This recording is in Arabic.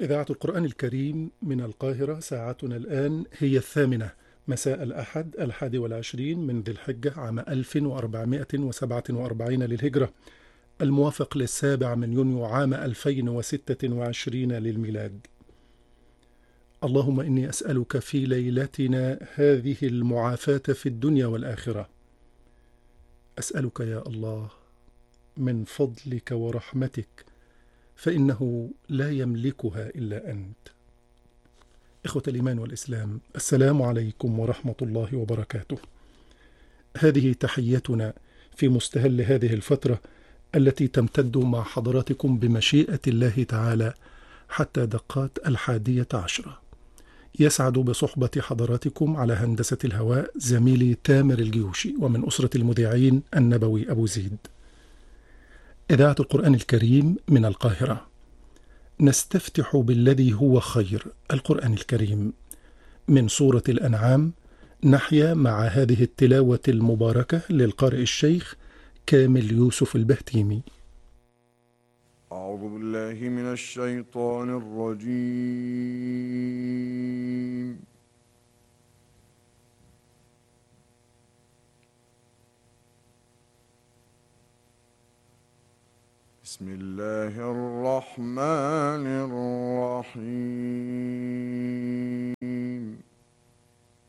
إذاعة القرآن الكريم من القاهرة، ساعتنا الآن هي 8 مساء الأحد 21 من ذي الحجة عام 1447 للهجرة، الموافق للسابع من يونيو عام 2026 للميلاد. اللهم إني أسألك في ليلتنا هذه المعافاة في الدنيا والآخرة. أسألك يا الله من فضلك ورحمتك، فإنه لا يملكها إلا أنت. إخوة الإيمان والإسلام، السلام عليكم ورحمة الله وبركاته. هذه تحيتنا في مستهل هذه الفترة التي تمتد مع حضراتكم بمشيئة الله تعالى حتى دقات 11:10. يسعد بصحبة حضراتكم على هندسة الهواء زميلي تامر الجيوشي، ومن أسرة المذيعين النبوي أبو زيد. إذاعة القرآن الكريم من القاهرة، نستفتح بالذي هو خير، القرآن الكريم من سورة الأنعام. نحيا مع هذه التلاوة المباركة للقارئ الشيخ كامل يوسف البهتيمي. أعوذ بالله من الشيطان الرجيم. بسم الله الرحمن الرحيم.